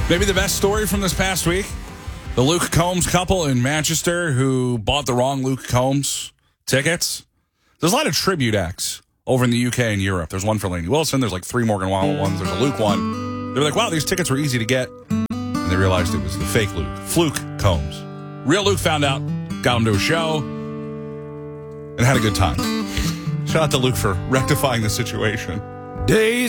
Maybe the best story from this past week, the Luke Combs couple in Manchester who bought the wrong Luke Combs tickets. There's a lot of tribute acts over in the UK and Europe. There's one for Lainey Wilson. There's like 3 Morgan Wallen ones. There's a Luke one. They were like, wow, these tickets were easy to get. And they realized it was the fake Luke, Fluke Combs. Real Luke found out, got him to a show, and had a good time. Shout out to Luke for rectifying the situation. Days